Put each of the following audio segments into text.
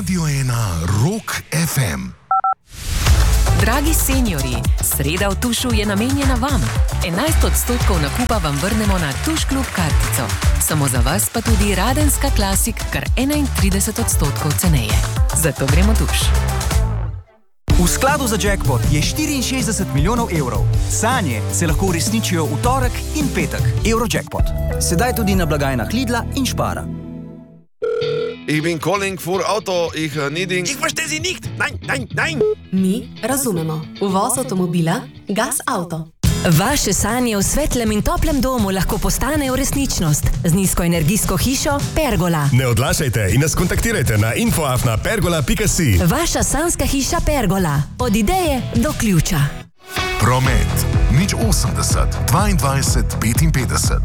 Radio 1 Rock FM. Dragi seniorji, sreda v Tušu je namenjena vam. 11% nakupa vam vrnemo na Tuš Klub kartico. Samo za vas pa tudi Radenska Klasik, kar 31% ceneje. Zato gremo Tuš. V skladu za jackpot je 64 milijonov evrov. Sanje se lahko uresničijo v torek in petek. Eurojackpot. Sedaj tudi na blagajnah Lidla in Spara. Ich bin calling for Auto, ich needing... Ich verstehe Sie nicht! Nein! Mi razumemo. Uvoz avtomobila Gas Auto. Vaše sanje v svetlem in toplem domu lahko postanejo resničnost z nizkoenergijsko hišo Pergola. Ne odlašajte in nas kontaktirajte na info@pergola.si. Vaša sanska hiša Pergola. Od ideje do ključa. Promet 080 22 55.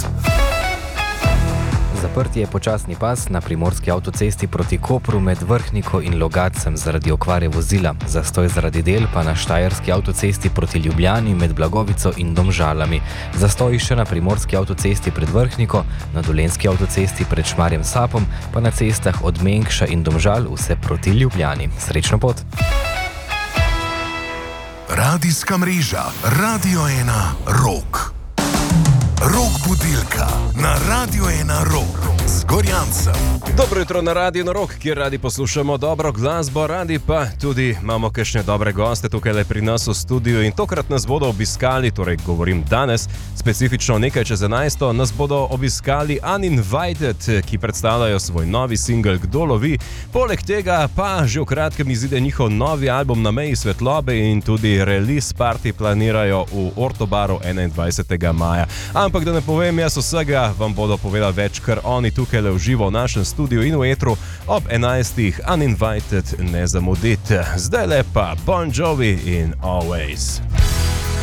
Zaprt je počasni pas na primorski avtocesti proti Kopru med Vrhniko in Logatcem zaradi okvare vozila. Zastoj zaradi del pa na štajerski avtocesti proti Ljubljani med Blagovico in Domžalami. Zastoj še na primorski avtocesti pred Vrhniko, na dolenjski avtocesti pred Šmarjem Sapom, pa na cestah od Mengša in Domžal vse proti Ljubljani. Srečno pot! Radijska mreža Radio 1 Rock. Rock budilka na Radio 1 Rock z Gorjancem. Dobro jutro na Radio Rock, kjer radi poslušamo dobro glasbo, radi pa tudi imamo kakšne dobre goste tukaj le pri nas v studiu in tokrat nas bodo obiskali, torej govorim danes, specifično nekaj čez 11, nas bodo obiskali Uninvited, ki predstavljajo svoj novi singel Kdo lovi. Poleg tega pa že v kratkem izide njihov novi album Na meji svetlobe in tudi release party planirajo v Ortobaru 21. maja. Ampak da ne povem jaz vsega, vam bodo povedali več, kar oni tukaj le uživo v našem studiu in v etru ob 11. Uninvited ne zamudite. Zdaj le pa Bon Jovi in Always.